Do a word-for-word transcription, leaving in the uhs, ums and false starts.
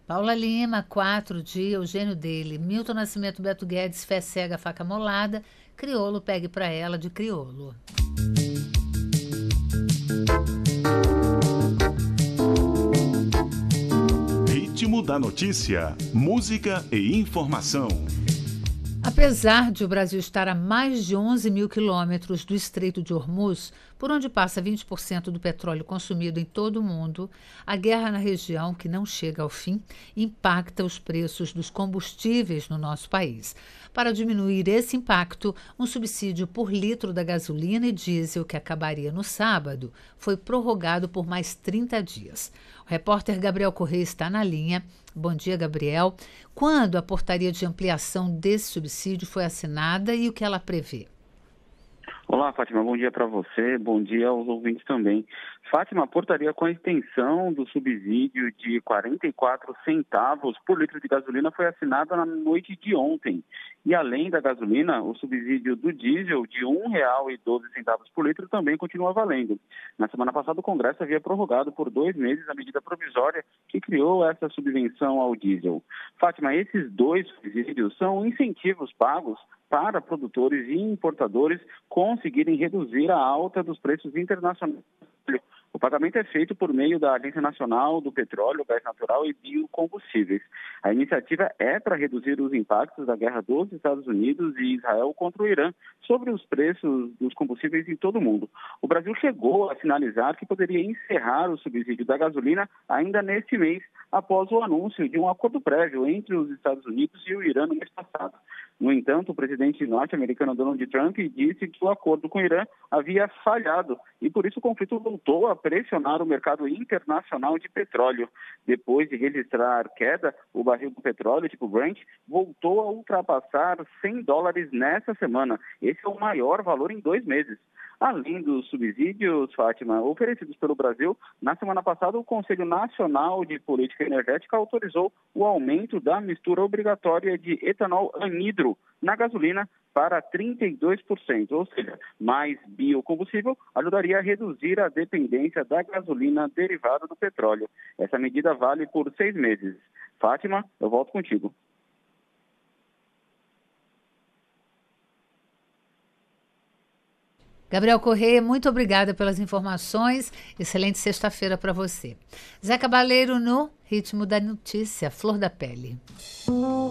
Paula Lima, quatro, dia, o gênio dele. Milton Nascimento, Beto Guedes, fé cega, faca molada. Criolo, pegue pra ela de criolo. Ritmo da notícia, música e informação. Apesar de o Brasil estar a mais de onze mil quilômetros do Estreito de Hormuz, por onde passa vinte por cento do petróleo consumido em todo o mundo, a guerra na região, que não chega ao fim, impacta os preços dos combustíveis no nosso país. Para diminuir esse impacto, um subsídio por litro da gasolina e diesel, que acabaria no sábado, foi prorrogado por mais trinta dias. O repórter Gabriel Correia está na linha. Bom dia, Gabriel. Quando a portaria de ampliação desse subsídio foi assinada e o que ela prevê? Olá, Fátima, bom dia para você, bom dia aos ouvintes também. Fátima, a portaria com a extensão do subsídio de quarenta e quatro centavos por litro de gasolina foi assinada na noite de ontem. E além da gasolina, o subsídio do diesel de um real e doze centavos por litro também continua valendo. Na semana passada, o Congresso havia prorrogado por dois meses a medida provisória que criou essa subvenção ao diesel. Fátima, esses dois subsídios são incentivos pagos para produtores e importadores conseguirem reduzir a alta dos preços internacionais. O pagamento é feito por meio da Agência Nacional do Petróleo, Gás Natural e Biocombustíveis. A iniciativa é para reduzir os impactos da guerra dos Estados Unidos e Israel contra o Irã sobre os preços dos combustíveis em todo o mundo. O Brasil chegou a sinalizar que poderia encerrar o subsídio da gasolina ainda neste mês, após o anúncio de um acordo prévio entre os Estados Unidos e o Irã no mês passado. No entanto, o presidente norte-americano Donald Trump disse que o acordo com o Irã havia falhado e, por isso, o conflito voltou a pressionar o mercado internacional de petróleo. Depois de registrar queda, o barril do petróleo, tipo Brent, voltou a ultrapassar cem dólares nessa semana. Esse é o maior valor em dois meses. Além dos subsídios, Fátima, oferecidos pelo Brasil, na semana passada o Conselho Nacional de Política Energética autorizou o aumento da mistura obrigatória de etanol anidro na gasolina para trinta e dois por cento, ou seja, mais biocombustível ajudaria a reduzir a dependência da gasolina derivada do petróleo. Essa medida vale por seis meses. Fátima, eu volto contigo. Gabriel Correia, muito obrigada pelas informações. Excelente sexta-feira para você. Zé Cabaleiro no Ritmo da Notícia, Flor da Pele.